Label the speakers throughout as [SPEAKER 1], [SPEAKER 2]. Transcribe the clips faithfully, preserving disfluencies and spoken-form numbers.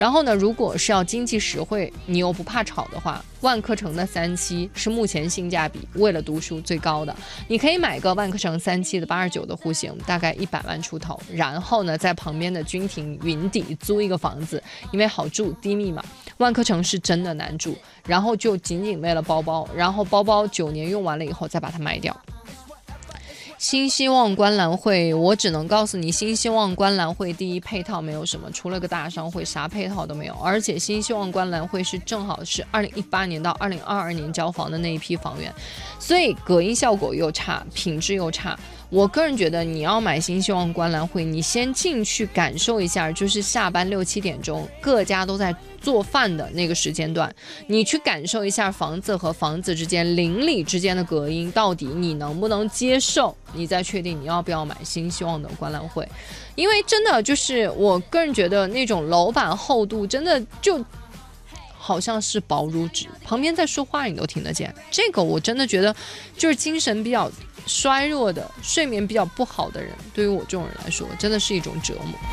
[SPEAKER 1] 然后呢，如果是要经济实惠，你又不怕炒的话，万科城的三期是目前性价比为了读书最高的。你可以买个万科城三期的八十九的户型，大概一百万出头，然后呢，在旁边的君庭云底租一个房子，因为好住低密码。万科城是真的难住，然后就仅仅为了包包，然后包包九年用完了以后再把它卖掉。新希望观览会，我只能告诉你，新希望观览会第一配套没有什么，除了个大商会，啥配套都没有。而且新希望观览会是正好是二零一八年到二零二二年交房的那一批房源，所以隔音效果又差，品质又差。我个人觉得你要买新希望观览会，你先进去感受一下，就是下班六七点钟各家都在做饭的那个时间段，你去感受一下房子和房子之间邻里之间的隔音到底你能不能接受，你再确定你要不要买新希望的观览会。因为真的就是我个人觉得那种楼板厚度真的就好像是薄如纸，旁边在说话你都听得见。这个我真的觉得就是精神比较衰弱的，睡眠比较不好的人，对于我这种人来说真的是一种折磨。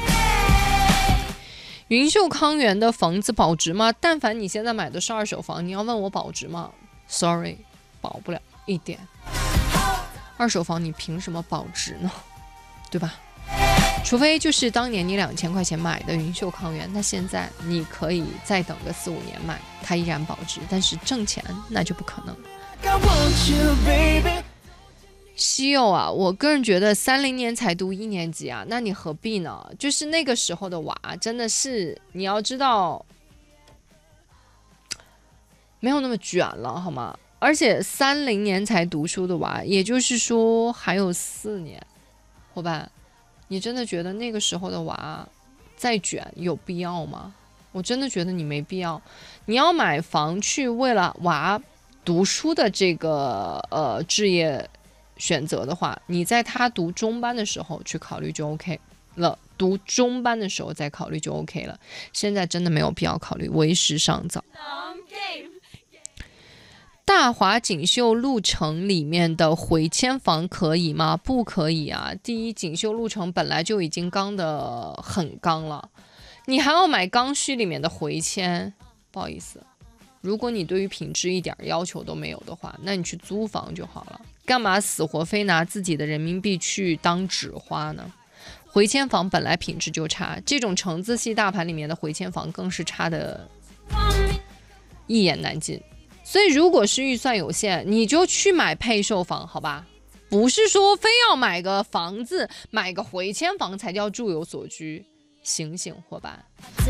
[SPEAKER 1] 云秀康园的房子保值吗？但凡你现在买的是二手房，你要问我保值吗？ Sorry， 保不了一点。二手房你凭什么保值呢？对吧？除非就是当年你两千块钱买的云秀康园，那现在你可以再等个四五年买，它依然保值，但是挣钱那就不可能。西柚啊，我个人觉得三零年才读一年级啊，那你何必呢？就是那个时候的娃，真的是你要知道，没有那么卷了，好吗？而且三零年才读书的娃，也就是说还有四年，伙伴，你真的觉得那个时候的娃再卷有必要吗？我真的觉得你没必要。你要买房去为了娃读书的这个呃置业选择的话，你在他读中班的时候去考虑就 OK 了，读中班的时候再考虑就 OK 了。现在真的没有必要考虑，为时尚早。大华锦绣路城里面的回迁房可以吗？不可以啊！第一，锦绣路城本来就已经刚的很刚了，你还要买刚需里面的回迁，不好意思，如果你对于品质一点要求都没有的话，那你去租房就好了，干嘛死活非拿自己的人民币去当纸花呢？回迁房本来品质就差，这种橙子系大盘里面的回迁房更是差的一言难尽。所以如果是预算有限，你就去买配售房，好吧？不是说非要买个房子，买个回迁房才叫住有所居。醒醒，伙伴！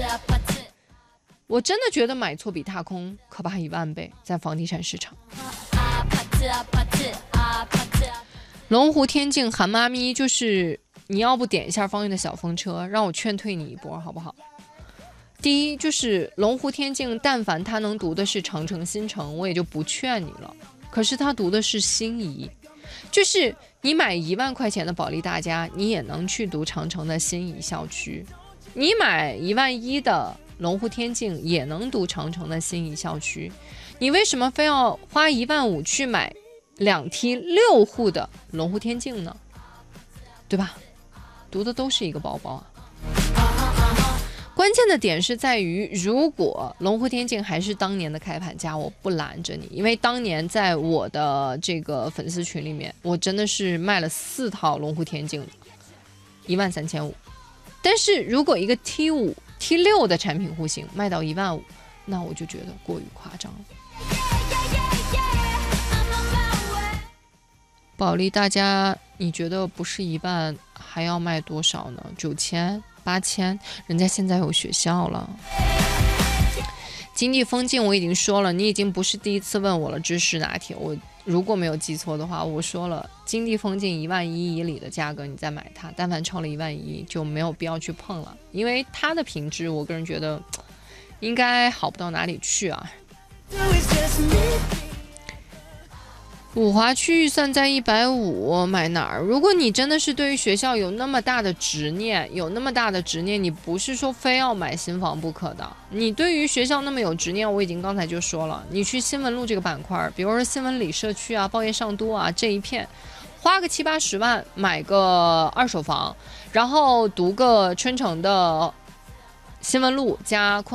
[SPEAKER 1] 我真的觉得买错比踏空可怕一万倍，在房地产市场。龙湖天境韩妈咪，就是你要不点一下方圆的小风车，让我劝退你一波，好不好？第一就是龙湖天境，但凡他能读的是长城新城，我也就不劝你了。可是他读的是心仪，就是你买一万块钱的保利大家，你也能去读长城的心仪校区；你买一万一的龙湖天境，也能读长城的心仪校区。你为什么非要花一万五去买两梯六户的龙湖天境呢？对吧？读的都是一个包包啊。关键的点是在于，如果龙湖天境还是当年的开盘价，我不拦着你，因为当年在我的这个粉丝群里面，我真的是卖了四套龙湖天境，一万三千五。但是如果一个 T 五、T 六的产品户型卖到一万五，那我就觉得过于夸张了。保利大家，你觉得不是一万还要卖多少呢？九千？八千，人家现在有学校了。经济风景我已经说了，你已经不是第一次问我了。知识拿铁，我如果没有记错的话，我说了，经济风景一万一以里的价格，你再买它，但凡超了一万一就没有必要去碰了，因为它的品质，我个人觉得应该好不到哪里去啊。五华区预算在一百五，买哪儿？如果你真的是对于学校有那么大的执念，有那么大的执念，你不是说非要买新房不可的。你对于学校那么有执念，我已经刚才就说了，你去新闻路这个板块，比如说新闻里社区啊、报业上都啊这一片，花个七八十万买个二手房，然后读个春城的新闻路加